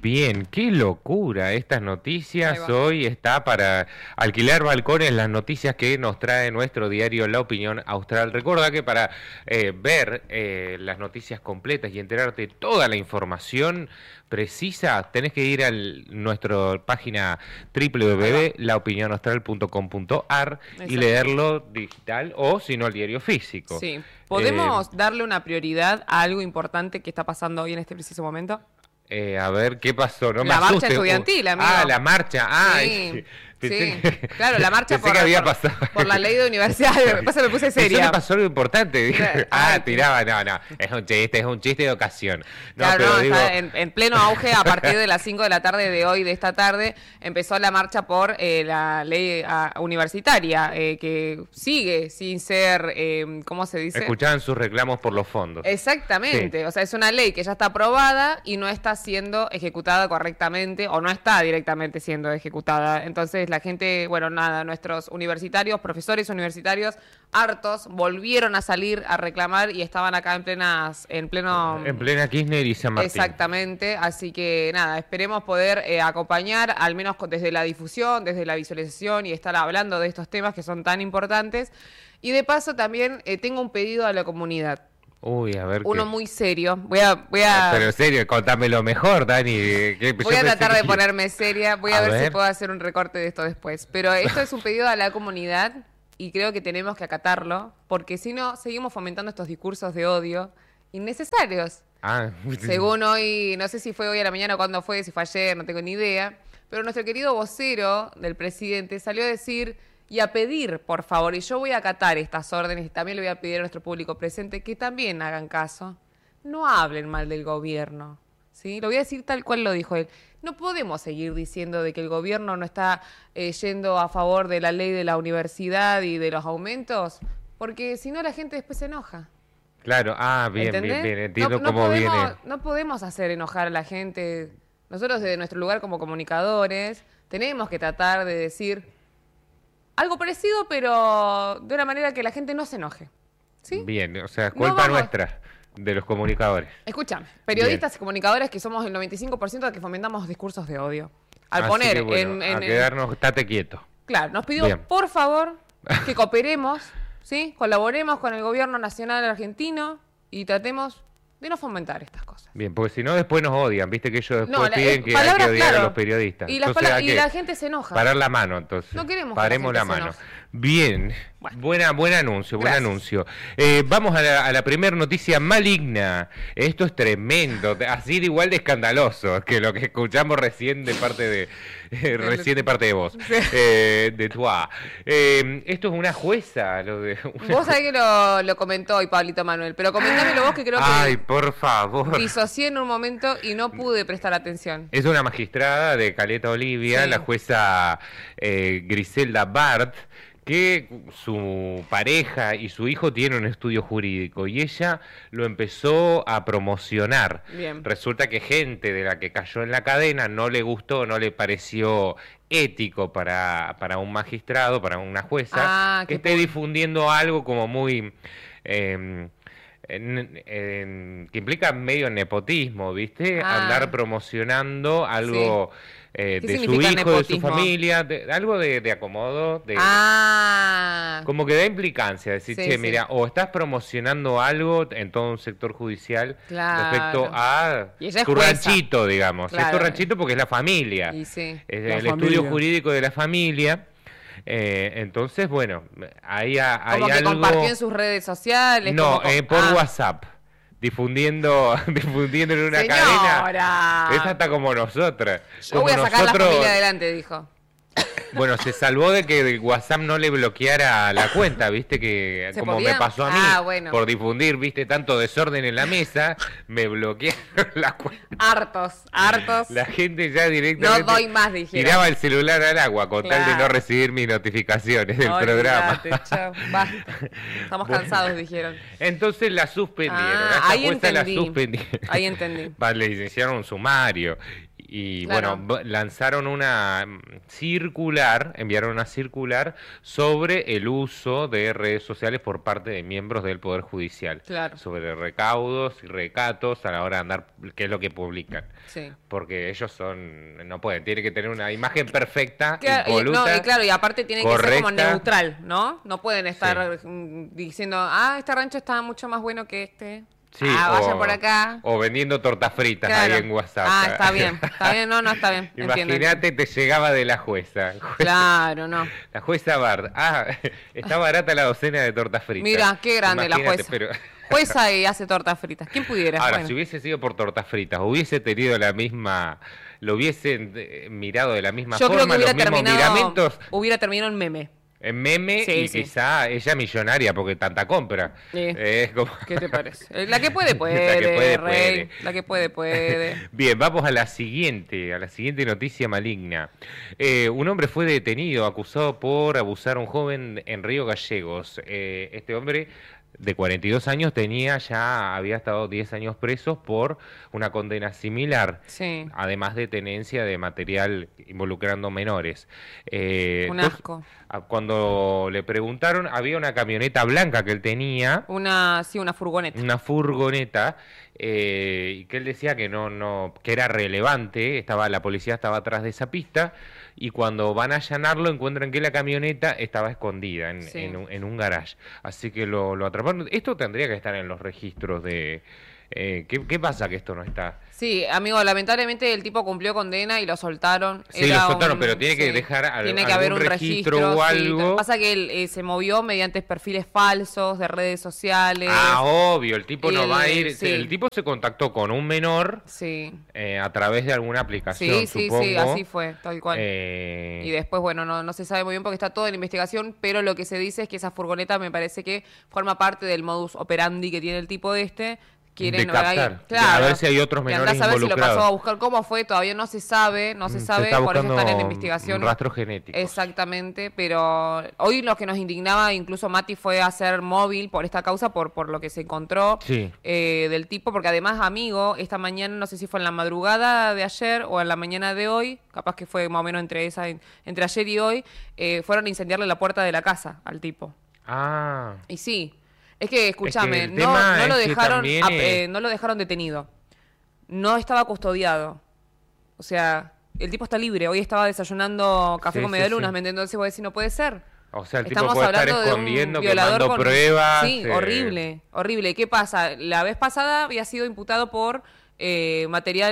Bien, qué locura estas noticias. Hoy está para alquilar balcones las noticias que nos trae nuestro diario La Opinión Austral. Recuerda que para ver las noticias completas y enterarte de toda la información precisa, tenés que ir a nuestra página www.laopinionaustral.com.ar y leerlo digital o si no el diario físico. Sí. ¿Podemos darle una prioridad a algo importante que está pasando hoy en este preciso momento? A ver, ¿qué pasó? No la me marcha estudiantil, amigo. La marcha. Sí. Sí, claro, la marcha por la ley de universidades. Después me puse seria. Eso me pasó algo importante. Dije, tiraba, no. Es un chiste de ocasión. No, claro, pero digo... está en pleno auge a partir de las 5 de la tarde de hoy, de esta tarde, empezó la marcha por la ley universitaria, que sigue sin ser, ¿cómo se dice? Escuchaban sus reclamos por los fondos. Exactamente, sí. O sea, es una ley que ya está aprobada y no está siendo ejecutada correctamente, o no está directamente siendo ejecutada. Entonces, la gente, nuestros universitarios, profesores universitarios, hartos, volvieron a salir a reclamar y estaban acá en plena Kirchner y San Martín. Exactamente, así que esperemos poder acompañar, al menos desde la difusión, desde la visualización y estar hablando de estos temas que son tan importantes. Y de paso también tengo un pedido a la comunidad. Uy, a ver. Uno muy serio. Voy a... Pero serio, contámelo mejor, Dani. Voy a tratar de ponerme seria. Voy a ver si puedo hacer un recorte de esto después. Pero esto es un pedido a la comunidad y creo que tenemos que acatarlo, porque si no, seguimos fomentando estos discursos de odio innecesarios. Según hoy, no sé si fue hoy a la mañana o cuándo fue, si fue ayer, no tengo ni idea, pero nuestro querido vocero del presidente salió a decir y a pedir, por favor, y yo voy a acatar estas órdenes y también le voy a pedir a nuestro público presente que también hagan caso, no hablen mal del gobierno, ¿sí? Lo voy a decir tal cual lo dijo él. No podemos seguir diciendo de que el gobierno no está yendo a favor de la ley de la universidad y de los aumentos, porque si no la gente después se enoja. Claro, bien, entiendo cómo viene. No podemos hacer enojar a la gente. Nosotros desde nuestro lugar como comunicadores tenemos que tratar de decir algo parecido, pero de una manera que la gente no se enoje. ¿Sí? Bien, o sea, es culpa nuestra, de los comunicadores. Escuchame, periodistas y comunicadores que somos el 95% de que fomentamos discursos de odio. Al poner a quedarnos, estate quieto. Claro, nos pidió, por favor, que cooperemos, ¿sí? Colaboremos con el gobierno nacional argentino y tratemos de no fomentar estas cosas. Bien, porque si no después nos odian, viste que ellos después piden que hay que odiar a los periodistas. Y, la gente se enoja. Parar la mano, entonces. No queremos Paremos que la mano. Bien, buen anuncio, buen anuncio. Vamos a la primera noticia maligna. Esto es tremendo, así de igual de escandaloso que lo que escuchamos recién de parte de vos, de Tua. Esto es una jueza. Vos sabés que lo comentó hoy Pablito Manuel, pero comentámelo vos que creo que... Ay, por favor. Disocié en un momento y no pude prestar atención. Es una magistrada de Caleta Olivia, la jueza Griselda Bart, que su pareja y su hijo tienen un estudio jurídico y ella lo empezó a promocionar. Bien. Resulta que gente de la que cayó en la cadena no le gustó, no le pareció ético para un magistrado, para una jueza, que esté difundiendo algo como muy... que implica medio nepotismo, ¿viste? Andar promocionando algo... de su hijo, nepotismo? De su familia, algo de acomodo, como que da implicancia, decir, mira, o estás promocionando algo en todo un sector judicial respecto a tu ranchito, digamos. Es tu ranchito porque es la familia, es el estudio jurídico de la familia. Entonces, bueno, hay como que algo... compartió en sus redes sociales. No, por WhatsApp. Difundiendo en una cadena. Esa está como nosotras. Yo voy a sacar la familia adelante, dijo. Bueno, se salvó de que WhatsApp no le bloqueara la cuenta, viste, que como me pasó a mí, por difundir, viste, tanto desorden en la mesa, me bloquearon la cuenta. Hartos. La gente ya directamente no doy más, dijeron. Tiraba el celular al agua con tal de no recibir mis notificaciones del programa. Chao, estamos cansados, dijeron. Entonces la suspendieron. Ahí entendí. Le hicieron un sumario. Y claro, bueno, lanzaron enviaron una circular sobre el uso de redes sociales por parte de miembros del Poder Judicial. Claro. Sobre recaudos y recatos a la hora de andar, qué es lo que publican. Sí. Porque ellos no pueden, tienen que tener una imagen perfecta, impoluta, claro, y aparte tienen que ser como neutral, ¿no? No pueden estar diciendo, este rancho está mucho más bueno que este. Sí, vayan por acá. O vendiendo tortas fritas ahí en WhatsApp. Está bien, no, está bien. Imagínate, te llegaba de la jueza. Claro, no. La jueza Bard. Está barata la docena de tortas fritas. Mira, qué grande la jueza. Jueza y hace tortas fritas. ¿Quién pudiera? Ahora, si hubiese sido por tortas fritas, hubiese tenido lo hubiesen mirado de la misma forma, creo que los mismos miramientos. Hubiera terminado en meme. En meme quizá ella millonaria porque tanta compra. ¿Qué te parece? La que puede, Rey. La que puede. Bien, vamos a la siguiente noticia maligna. Un hombre fue detenido, acusado por abusar a un joven en Río Gallegos. Este hombre de 42 años había estado 10 años presos por una condena similar, además de tenencia de material involucrando menores. Un asco. Cuando le preguntaron, había una camioneta blanca que él tenía. Una furgoneta. Una furgoneta, y que él decía que que era relevante, la policía estaba atrás de esa pista, y cuando van a allanarlo encuentran que la camioneta estaba escondida en un garage. Así que lo atraparon. Esto tendría que estar en los registros de... ¿Qué pasa que esto no está? Sí, amigo, lamentablemente el tipo cumplió condena y lo soltaron. Sí, lo soltaron, pero tiene que dejar haber un registro o algo. Pasa que él se movió mediante perfiles falsos de redes sociales. Obvio, el tipo no va a ir. Sí. El tipo se contactó con un menor a través de alguna aplicación, supongo. Sí, así fue, tal cual. Y después, bueno, no se sabe muy bien porque está todo en investigación, pero lo que se dice es que esa furgoneta me parece que forma parte del modus operandi que tiene el tipo quieren captar, a ver si hay otros menores involucrados. A ver si lo pasó a buscar, cómo fue, todavía no se sabe, por eso están en investigación. Rastros genéticos. Exactamente, pero hoy lo que nos indignaba, incluso Mati fue a hacer móvil por esta causa, por lo que se encontró del tipo, porque además, amigo, esta mañana, no sé si fue en la madrugada de ayer o en la mañana de hoy, capaz que fue más o menos entre ayer y hoy, fueron a incendiarle la puerta de la casa al tipo. Y sí. Es que, escúchame, no lo dejaron detenido. No estaba custodiado. O sea, el tipo está libre. Hoy estaba desayunando café con medialunas, ¿me entiendes? Entonces vos decís, no puede ser. O sea, el tipo puede estar escondiendo, quemando pruebas. Sí, horrible. ¿Qué pasa? La vez pasada había sido imputado por material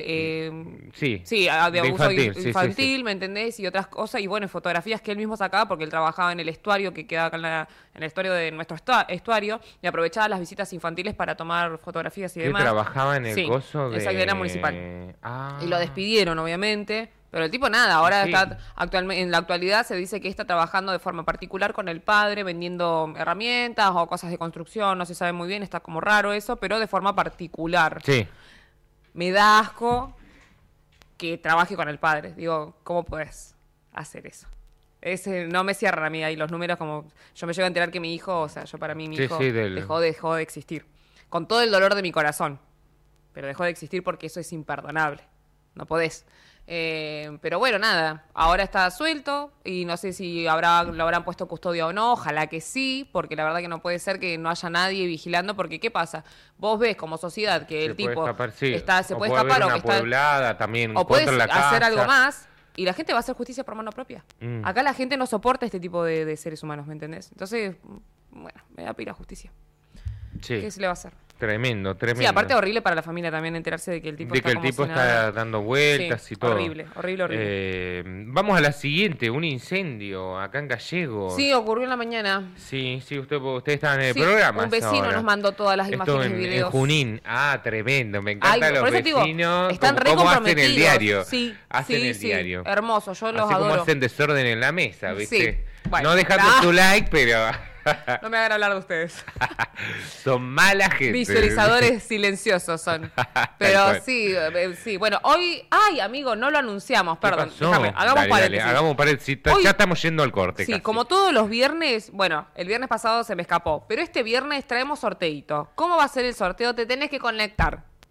de abuso infantil, ¿me entendés? Y otras cosas, y bueno, fotografías que él mismo sacaba porque él trabajaba en el estuario que queda acá en el estuario de nuestro estuario, y aprovechaba las visitas infantiles para tomar fotografías y demás. Trabajaba en el coso de... Exacto, era municipal. Y lo despidieron, obviamente. Pero el tipo ahora está en la actualidad se dice que está trabajando de forma particular con el padre, vendiendo herramientas o cosas de construcción, no se sabe muy bien, está como raro eso, pero de forma particular. Sí. Me da asco que trabaje con el padre. Digo, ¿cómo puedes hacer eso? No me cierran a mí ahí los números, como yo me llego a enterar que mi hijo, para mí mi hijo dejó de existir. Con todo el dolor de mi corazón. Pero dejó de existir porque eso es imperdonable. No podés. Pero bueno, nada, ahora está suelto y no sé si lo habrán puesto custodia o no, ojalá que sí, porque la verdad que no puede ser que no haya nadie vigilando, porque ¿qué pasa? Vos ves como sociedad que el tipo se puede escapar o que está también o puedes hacer algo más y la gente va a hacer justicia por mano propia. Acá la gente no soporta este tipo de seres humanos, ¿me entendés? Entonces, bueno, me da pila justicia. ¿Qué se le va a hacer? Tremendo. Sí, aparte horrible para la familia también enterarse de que el tipo está dando vueltas y todo. Horrible. Vamos a la siguiente, un incendio acá en Gallegos. Sí, ocurrió en la mañana. Sí, ustedes estaban en el programa. Un vecino nos mandó todas las imágenes y videos. En Junín. Tremendo, me encantan los vecinos. Están re comprometidos. Hacen el diario. Hacen el diario. Hermoso, yo los adoro. Como hacen desorden en la mesa, ¿viste? Bueno, no dejando tu like, pero... No me hagan hablar de ustedes. Son mala gente. Visualizadores silenciosos son. Pero sí. Bueno, hoy... Ay, amigo, no lo anunciamos. Perdón, déjame. Hagamos paréntesis. Ya estamos yendo al corte. Sí, casi. Como todos los viernes... Bueno, el viernes pasado se me escapó. Pero este viernes traemos sorteito. ¿Cómo va a ser el sorteo? Te tenés que conectar.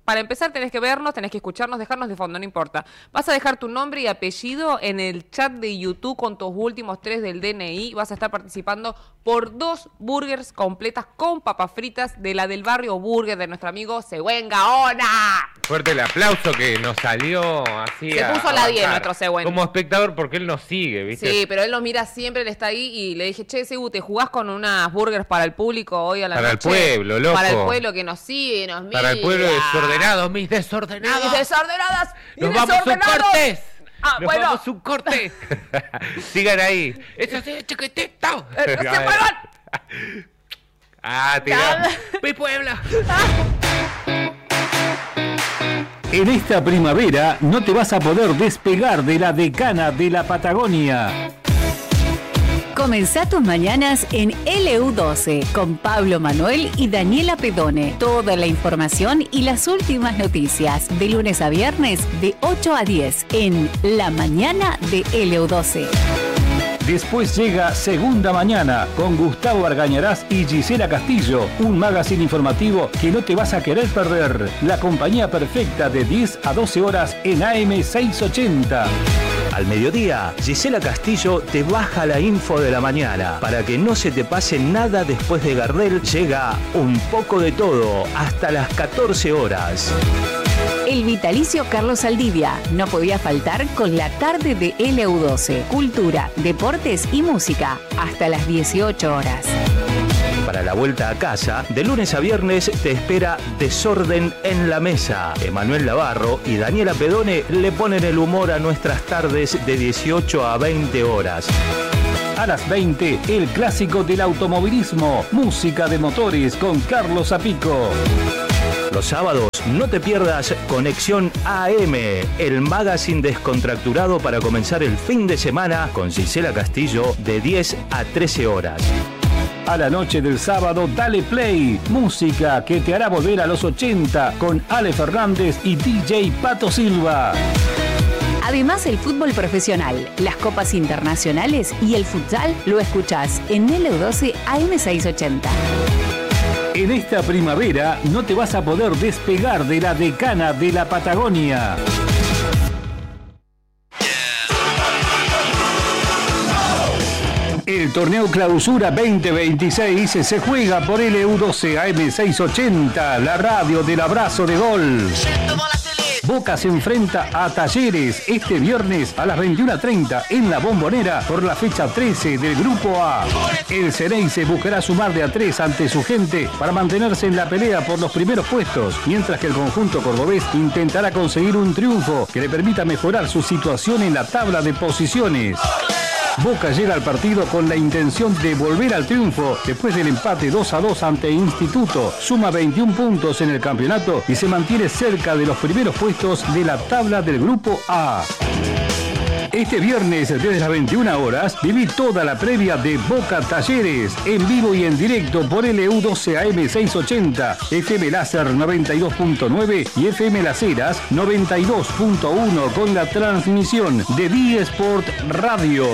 Para empezar tenés que vernos, tenés que escucharnos, dejarnos de fondo, no importa. Vas a dejar tu nombre y apellido en el chat de YouTube con tus últimos 3 del DNI. Vas a estar participando por 2 burgers completas con papas fritas de la del barrio Burger de nuestro amigo Següen Gaona. Fuerte el aplauso que nos salió así. Se puso a la 10 nuestro Següen. Como espectador, porque él nos sigue, ¿viste? Sí, pero él nos mira siempre, él está ahí y le dije, che, Segu, ¿te jugás con unas burgers para el público hoy a la noche? Para el pueblo, loco. Para el pueblo que nos sigue, nos mira. Para el pueblo desordenado, mis desordenados. Mis desordenadas y nos desordenados. Vamos un corte. Nos vamos un corte. Sigan ahí. Eso sí, chiquitito. ¡No se muevan! Tiramos. ¡Mi pueblo! En esta primavera no te vas a poder despegar de la decana de la Patagonia. Comenzá tus mañanas en LU12 con Pablo Manuel y Daniela Pedone. Toda la información y las últimas noticias de lunes a viernes de 8 a 10 en La Mañana de LU12. Después llega Segunda Mañana con Gustavo Argañarás y Gisela Castillo, un magazine informativo que no te vas a querer perder. La compañía perfecta de 10 a 12 horas en AM 680. Al mediodía, Gisela Castillo te baja la info de la mañana. Para que no se te pase nada después de Gardel, llega Un poco de todo hasta las 14 horas. El vitalicio Carlos Saldivia no podía faltar con la tarde de LU12. Cultura, deportes y música hasta las 18 horas. Para la vuelta a casa, de lunes a viernes te espera Desorden en la Mesa. Emanuel Navarro y Daniela Pedone le ponen el humor a nuestras tardes de 18 a 20 horas. A las 20, el clásico del automovilismo, música de motores con Carlos Zapico. Los sábados no te pierdas Conexión AM, el magazine descontracturado para comenzar el fin de semana con Gisela Castillo de 10 a 13 horas. A la noche del sábado, dale play, música que te hará volver a los 80 con Ale Fernández y DJ Pato Silva. Además, el fútbol profesional, las copas internacionales y el futsal lo escuchás en LU12 AM680. En esta primavera no te vas a poder despegar de la decana de la Patagonia. El torneo Clausura 2026 se juega por LU12 AM680, la radio del abrazo de gol. Boca se enfrenta a Talleres este viernes a las 21:30 en La Bombonera por la fecha 13 del Grupo A. El Ceneice buscará sumar de a 3 ante su gente para mantenerse en la pelea por los primeros puestos, mientras que el conjunto cordobés intentará conseguir un triunfo que le permita mejorar su situación en la tabla de posiciones. Boca llega al partido con la intención de volver al triunfo después del empate 2-2 ante Instituto. Suma 21 puntos en el campeonato y se mantiene cerca de los primeros puestos de la tabla del Grupo A. Este viernes, desde las 21 horas, viví toda la previa de Boca Talleres, en vivo y en directo por LU12 AM680, FM Láser 92.9 y FM Las Heras 92.1 con la transmisión de D-Sport Radio.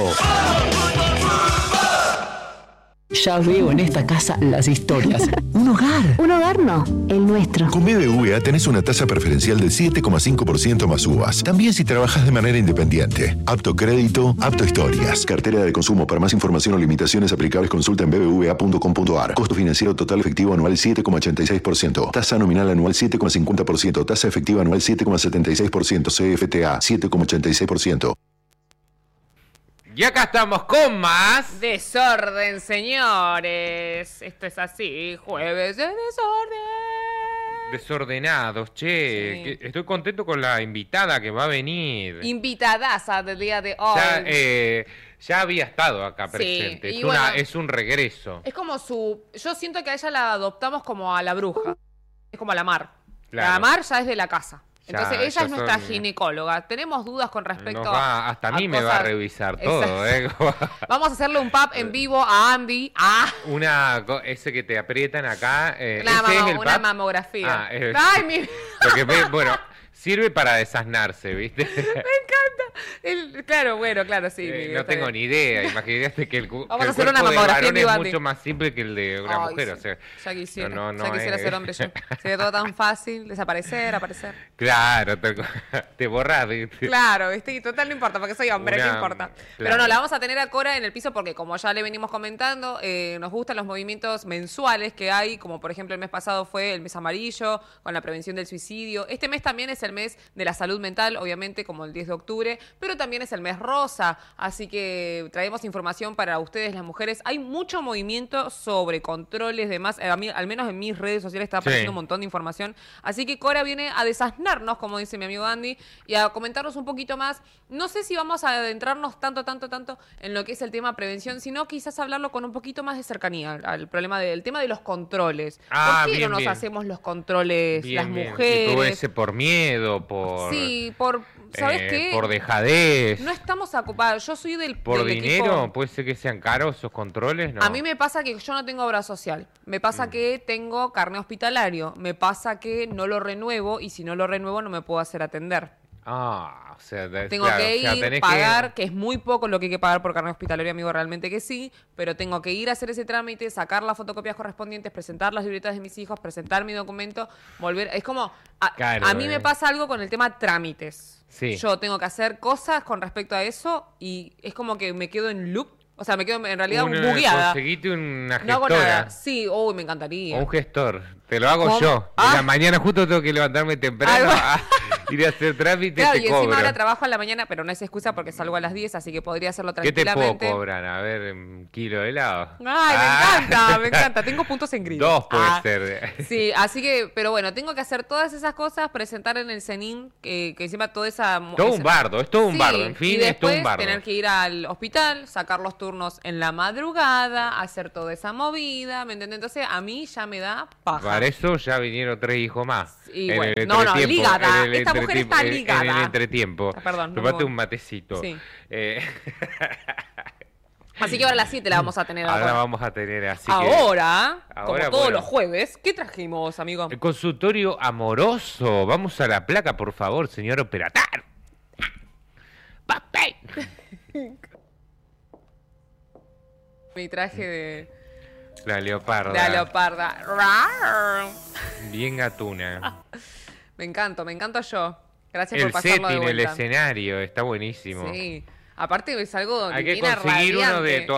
Ya veo en esta casa las historias. Un hogar. Un hogar no, el nuestro. Con BBVA tenés una tasa preferencial del 7,5% más uvas. También si trabajas de manera independiente. Apto crédito, apto historias. Cartera de consumo. Para más información o limitaciones aplicables consulta en bbva.com.ar. Costo financiero total efectivo anual 7,86%. Tasa nominal anual 7,50%. Tasa efectiva anual 7,76%. CFTA 7,86%. Y acá estamos con más desorden, señores. Esto es así, jueves de desorden. Desordenados, che. Sí. Estoy contento con la invitada que va a venir. Invitadaza del día de hoy. Ya había estado acá presente. Sí, es un regreso. Es como yo siento que a ella la adoptamos como a la bruja. Es como a la Mar. Claro. La Mar ya es de la casa. Entonces ella es nuestra ginecóloga. Tenemos dudas con respecto hasta a mí me va a revisar todo. Vamos a hacerle un pap en vivo a Andy. Ese que te aprietan acá. Una mamografía. Porque, bueno, sirve para desasnarse, ¿viste? Me encanta. Claro, sí. No tengo ni idea. Imagínate que el Vamos a hacer una mamografía en es mucho más simple que el de una mujer. Sí. O sea, ya quisiera ser hombre yo. Sería todo tan fácil, desaparecer, aparecer. Claro, te borrás. Claro, total no importa, porque soy hombre, ¿qué importa? Claro. Pero no, la vamos a tener a Cora en el piso porque como ya le venimos comentando, nos gustan los movimientos mensuales que hay, como por ejemplo el mes pasado fue el mes amarillo, con la prevención del suicidio. Este mes también es el mes de la salud mental, obviamente como el 10 de octubre, pero también es el mes rosa, así que traemos información para ustedes las mujeres. Hay mucho movimiento sobre controles, demás, al menos en mis redes sociales está apareciendo un montón de información, así que Cora viene a desasnarnos, como dice mi amigo Andy, y a comentarnos un poquito más. No sé si vamos a adentrarnos tanto en lo que es el tema prevención, sino quizás hablarlo con un poquito más de cercanía al problema del tema de los controles. ¿Por qué no nos hacemos los controles las mujeres? Y todo ese por miedo, por... Sí, ¿sabes qué? Por dejadez. No estamos ocupados. Yo soy ¿Por del dinero? Equipo... ¿Puede ser que sean caros esos controles? No. A mí me pasa que yo no tengo obra social. Me pasa que tengo carné hospitalario. Me pasa que no lo renuevo y si no lo renuevo no me puedo hacer atender. O sea, tengo que ir, pagar, que es muy poco lo que hay que pagar por carnet hospitalario, amigo, realmente que sí, pero tengo que ir a hacer ese trámite, sacar las fotocopias correspondientes, presentar las libretas de mis hijos, presentar mi documento, volver. Es como, a mí me pasa algo con el tema trámites. Sí. Yo tengo que hacer cosas con respecto a eso y es como que me quedo en loop. O sea, me quedo en realidad bugueada. Conseguiste una gestora. No hago nada. Sí, me encantaría. Un gestor. Te lo hago yo. Mañana justo tengo que levantarme temprano a ir a hacer trámite. Claro, te y cobro. Encima ahora trabajo a la mañana, pero no es excusa porque salgo a las 10, así que podría hacerlo tranquilamente. ¿Qué te puedo cobrar? A ver, un kilo de helado. Ay, me encanta. Tengo puntos en gris. 2 puede ser. Sí, así que, pero bueno, tengo que hacer todas esas cosas, presentar en el CENIN, que encima toda esa... Es todo un bardo, en fin, es todo un bardo. Tener que ir al hospital, sacar los turnos en la madrugada, hacer toda esa movida, ¿me entiendes? Entonces a mí ya me da paja. Para eso ya vinieron 3 hijos más. Y bueno, ligada. Esta mujer está ligada. En el entretiempo. Perdón. Tomate un matecito. Sí. Así que ahora a las 7 la vamos a tener. Ahora vamos a tener, así ahora, como todos los jueves, ¿qué trajimos, amigo? El consultorio amoroso. Vamos a la placa, por favor, señor operador. ¡Papel! Mi traje de... La leoparda. La leoparda. Bien gatuna. Me encanto yo. Gracias por pasarlo de vuelta. El setting, el escenario, está buenísimo. Sí. Aparte es algo hay que conseguir radiante. Uno de...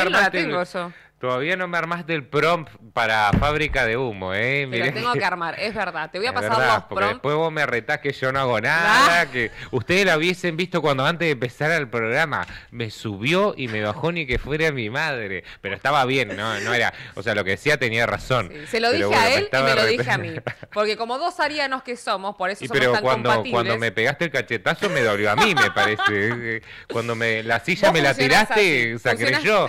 Todavía no me armaste el prompt para fábrica de humo, Te lo tengo que armar, es verdad. Te voy a pasar los prompts. Después vos me retás que yo no hago nada, que ustedes la hubiesen visto cuando antes de empezar el programa me subió y me bajó ni que fuera mi madre. Pero estaba bien, no era... O sea, lo que decía tenía razón. Sí, se lo dije a él y me lo dije a mí. Porque como dos arianos que somos, por eso somos tan compatibles. Cuando me pegaste el cachetazo me dolió a mí, me parece. Cuando la silla me la tiraste, sacré yo.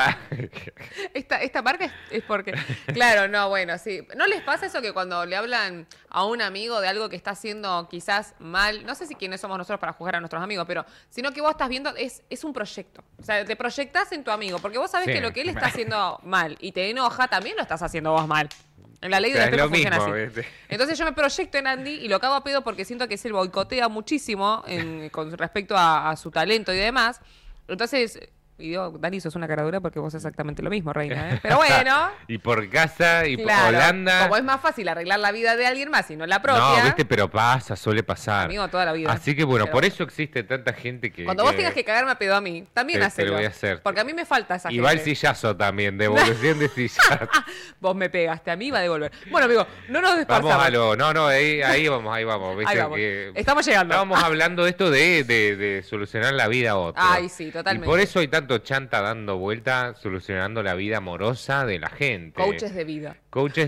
Esta marca es porque... Claro, no, bueno, sí. ¿No les pasa eso que cuando le hablan a un amigo de algo que está haciendo quizás mal? No sé si quiénes somos nosotros para juzgar a nuestros amigos, pero sino que vos estás viendo, es un proyecto. O sea, te proyectás en tu amigo, porque vos sabés que lo que él está haciendo mal y te enoja, también lo estás haciendo vos mal. En la ley del espejo funciona así. Entonces yo me proyecto en Andy y lo cago a pedo porque siento que él boicotea muchísimo con respecto a su talento y demás. Entonces... Y digo, Dani, sos una caradura porque vos exactamente lo mismo, reina, Pero bueno. Y por casa, y claro, por Holanda. Como es más fácil arreglar la vida de alguien más y no la propia. No, viste, pero suele pasar. Amigo, toda la vida. Así que bueno, por eso existe tanta gente que... Cuando vos tengas que cagarme a pedo a mí, también hacelo. Te lo voy a hacer. Porque a mí me falta esa gente. Y va el sillazo también, devolución de sillazo. Vos me pegaste, a mí va a devolver. Bueno, amigo, no nos desparzamos. Ahí vamos. ¿Viste? Ahí vamos. Estamos llegando. Estábamos hablando de esto de solucionar la vida a otro. Ay, sí, totalmente. Y por eso hay tanto chanta dando vuelta solucionando la vida amorosa de la gente. Coaches de vida, coaches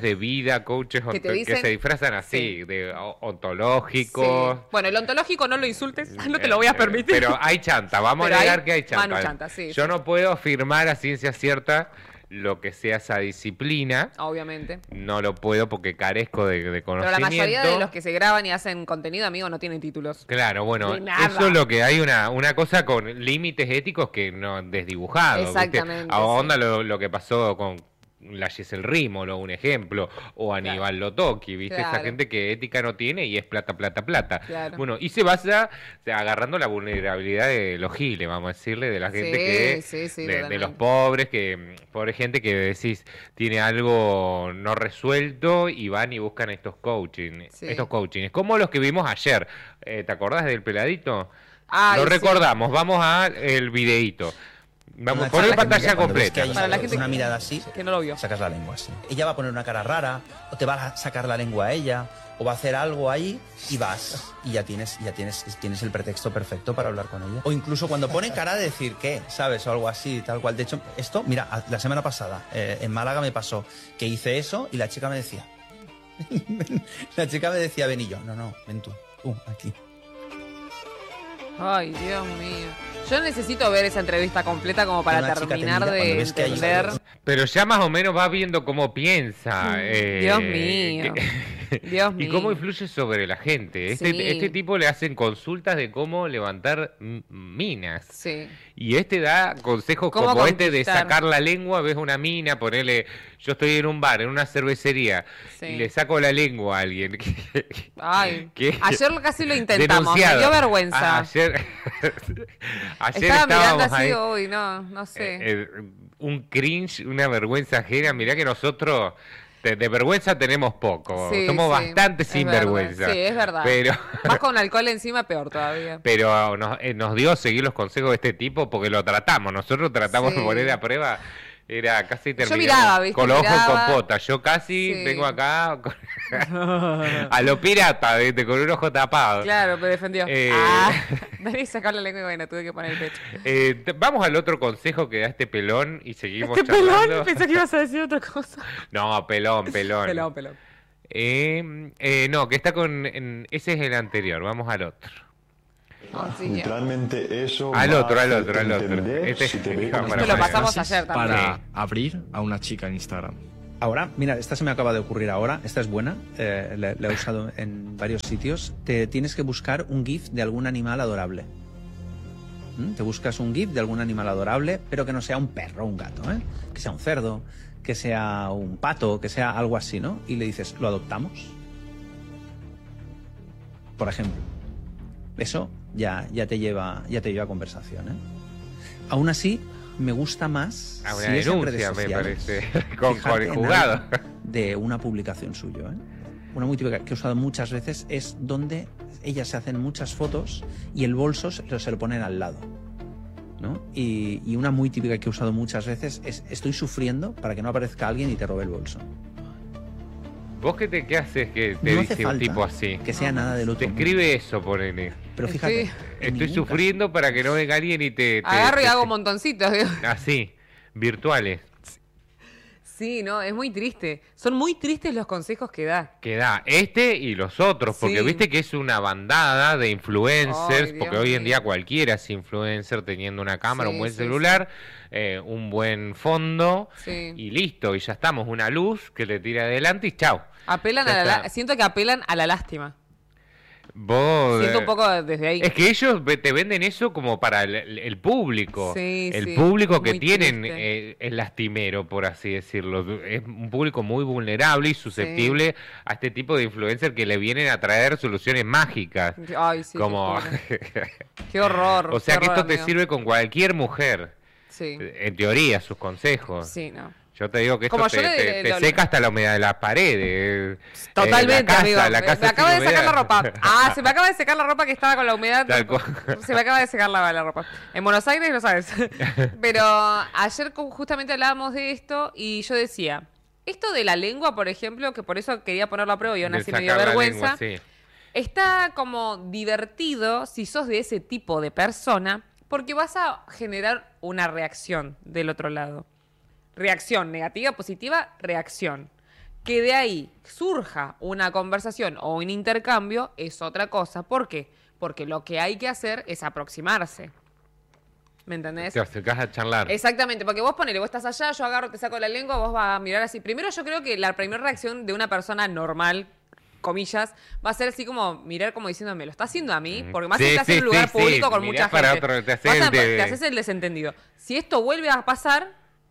que se disfrazan así, de ontológicos. Sí. Bueno, el ontológico no lo insultes, no te lo voy a permitir. Pero hay chanta, vamos a negar que hay chanta. Manu chanta, sí. Yo no puedo afirmar a ciencia cierta lo que sea esa disciplina. Obviamente. No lo puedo porque carezco de conocimiento. Pero la mayoría de los que se graban y hacen contenido, amigo, no tienen títulos. Claro, bueno, eso es lo que hay una cosa con límites éticos que no desdibujados. Exactamente. ¿Viste? Onda lo que pasó con la Giselle Rímolo, un ejemplo, o Aníbal Lotoki, ¿viste? Esa gente que ética no tiene y es plata, plata, plata. Bueno, y se basa agarrando la vulnerabilidad de los giles, vamos a decirle, de la gente de los pobres, pobre gente que decís tiene algo no resuelto y van y buscan estos coaching. Estos coachings, como los que vimos ayer. ¿Te acordás del peladito? Lo recordamos, vamos a el videíto. Vamos a poner pantalla completa. Para la gente una mirada así, que no lo vio. Sacas la lengua así. Ella va a poner una cara rara, o te va a sacar la lengua a ella, o va a hacer algo ahí y vas. Y ya tienes el pretexto perfecto para hablar con ella. O incluso cuando pone cara de decir qué, ¿sabes? O algo así, tal cual. De hecho, esto, mira, la semana pasada en Málaga me pasó que hice eso y la chica me decía. Ven y yo. No, ven tú, aquí. Ay, Dios mío. Yo necesito ver esa entrevista completa como para terminar de entender. Pero ya más o menos va viendo cómo piensa. Dios mío. Dios mío. Y cómo influye sobre la gente. Este tipo le hacen consultas de cómo levantar minas. Sí. Y da consejos como conquistar? De sacar la lengua, ves una mina, ponerle... Yo estoy en un bar, en una cervecería, y le saco la lengua a alguien. Ay, ayer casi lo intentamos, me dio vergüenza. Ayer estaba mirando así, hoy, no sé. Un cringe, una vergüenza ajena. Mirá que nosotros... De vergüenza tenemos poco, somos bastante sinvergüenza. Sí, es verdad. Pero, más con alcohol encima, peor todavía. Pero nos dio a seguir los consejos de este tipo porque lo tratamos. Nosotros tratamos de poner a prueba. Era casi terminado. Yo miraba, ¿viste? Con los ojos con pota. Yo casi vengo acá a lo pirata, ¿viste? Con un ojo tapado. Claro, pero defendió. Debí sacar la lengua y bueno, tuve que poner el pecho. Vamos al otro consejo que da este pelón y seguimos charlando. ¿Pelón? Pensé que ibas a decir otra cosa. No, pelón. Pelón. No, que está con... ese es el anterior, vamos al otro. Literalmente eso. Al otro. Esto lo pasamos ayer también. Para abrir a una chica en Instagram. Ahora, mira, esta se me acaba de ocurrir ahora. Esta es buena, la he usado en varios sitios. Te tienes que buscar un GIF de algún animal adorable. Te buscas un GIF de algún animal adorable, pero que no sea un perro o un gato, que sea un cerdo, que sea un pato, que sea algo así, ¿no? Y le dices, ¿lo adoptamos? Por ejemplo. Eso ya te lleva a conversación, Aún así, me gusta más una si denuncia, me parece, con jugado. De una publicación suya, Una muy típica que he usado muchas veces es donde ellas se hacen muchas fotos y el bolso se lo ponen al lado, ¿no? Y una muy típica que he usado muchas veces es estoy sufriendo para que no aparezca alguien y te robe el bolso. ¿Vos qué haces que te dice un tipo así? Que sea nada del otro. Te escribe eso, ponele. Pero fíjate. Estoy sufriendo para que no venga alguien y te agarro y hago montoncitos. Así, virtuales. Sí, no, es muy triste. Son muy tristes los consejos que da. Y los otros, porque viste que es una bandada de influencers, porque hoy en día cualquiera es influencer teniendo una cámara, un buen celular, un buen fondo, y listo, y ya estamos, una luz que le tira adelante y chao. Siento que apelan a la lástima. Vos, siento un poco desde ahí. Es que ellos te venden eso como para el público. El público que tienen es lastimero, por así decirlo. Es un público muy vulnerable y susceptible a este tipo de influencer que le vienen a traer soluciones mágicas. Ay, sí. Como... Qué horror. O sea que esto te amigo. sirve con cualquier mujer. Sí. En teoría, sus consejos. Sí, no. Yo te digo que esto te seca hasta la humedad de las paredes. Totalmente, amigo. La casa me acaba de secar la ropa. Se me acaba de secar la ropa que estaba con la humedad. Se me acaba de secar la ropa. En Buenos Aires lo sabes. Pero ayer justamente hablábamos de esto y yo decía, esto de la lengua, por ejemplo, que por eso quería ponerlo a prueba y aún así me dio vergüenza, está como divertido si sos de ese tipo de persona porque vas a generar una reacción del otro lado. Reacción negativa, positiva, reacción. Que de ahí surja una conversación o un intercambio es otra cosa. ¿Por qué? Porque lo que hay que hacer es aproximarse. ¿Me entendés? Te acercás a charlar. Exactamente, porque vos ponele, vos estás allá, yo agarro, te saco la lengua, vos vas a mirar así. Primero yo creo que la primera reacción de una persona normal, comillas, va a ser así como mirar como diciéndome, ¿lo está haciendo a mí? Porque más si estás en un lugar público con mucha gente. Te haces el desentendido. Si esto vuelve a pasar...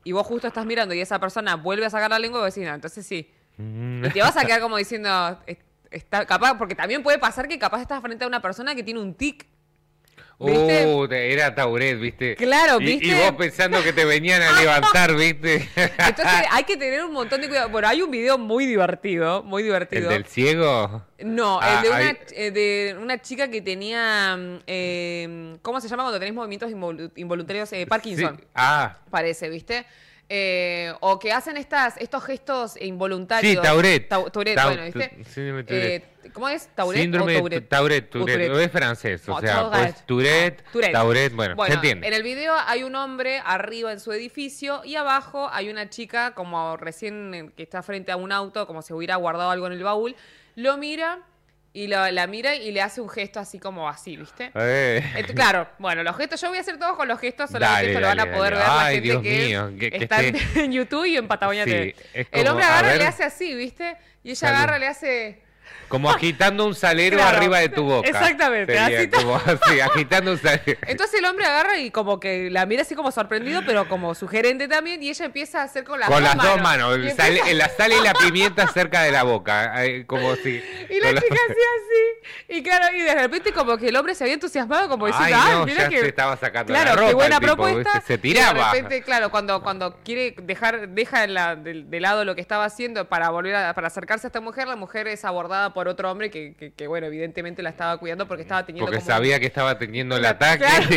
y vos justo estás mirando y esa persona vuelve a sacar la lengua y vos decís, no, entonces sí. Y te vas a quedar como diciendo, está capaz, porque también puede pasar que capaz estás frente a una persona que tiene un tic. ¿Viste? Era Tauret, ¿viste? Claro, ¿viste? Y vos pensando que te venían a levantar, ¿viste? Entonces hay que tener un montón de cuidado. Bueno, hay un video muy divertido. ¿El del ciego? No, el de una chica que tenía, ¿cómo se llama cuando tenés movimientos involuntarios? Parkinson. Sí. Parece, ¿viste? O que hacen estos gestos involuntarios. Sí, Tauret. Tourette, bueno, ¿viste? Síndrome ¿Cómo es? ¿Tauret Síndrome o Tourette? Tourette. Es francés, o sea, pues Tourette, Tauret, bueno, se entiende. En el video hay un hombre arriba en su edificio y abajo hay una chica como recién que está frente a un auto, como si hubiera guardado algo en el baúl, lo mira y la mira y le hace un gesto así como así, ¿viste? Entonces, claro, bueno, los gestos, yo voy a hacer todos con los gestos, solamente esto lo van a poder ver la gente Dios que mío, está en YouTube y en Patagonia TV. Es el hombre agarra y le hace así, ¿viste? Y ella agarra y le hace... Como agitando un salero arriba de tu boca. Exactamente. Así como así, agitando un salero. Entonces el hombre agarra y como que la mira así como sorprendido, pero como sugerente también, y ella empieza a hacer con las dos manos. La sal y la pimienta cerca de la boca. Como si... Y la chica hacía así. Y claro, y de repente como que el hombre se había entusiasmado, como diciendo, mira ya que... se estaba sacando la ropa. Qué buena tipo, propuesta. Se tiraba. Y de repente, claro, cuando quiere deja de lado lo que estaba haciendo para para acercarse a esta mujer, la mujer es abordada por otro hombre que bueno, evidentemente la estaba cuidando porque estaba teniendo sabía que estaba teniendo el ataque. Claro.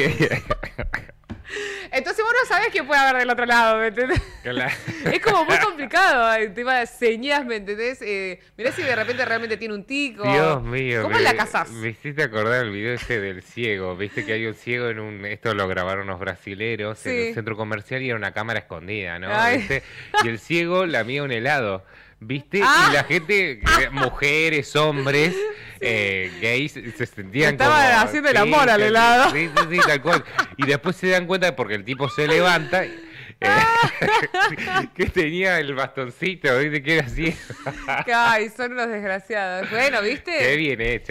Entonces vos no sabés quién puede haber del otro lado, ¿me entendés? Claro. Es como muy complicado el tema de señas, ¿me entendés? Mirá si de repente realmente tiene un tico. Dios mío. ¿Cómo la casás? Me hiciste acordar el video ese del ciego. Viste que hay un ciego esto lo grabaron los brasileros en un centro comercial y era una cámara escondida, ¿no? ¿Viste? Y el ciego lamía un helado. ¿Viste? Y la gente, mujeres, hombres, gays, se sentían estaban haciendo el amor al helado. Sí, tal cual. Y después se dan cuenta porque el tipo se levanta que tenía el bastoncito, ¿viste? Que era así. Ay, son unos desgraciados. Bueno, ¿viste? Qué bien hecho.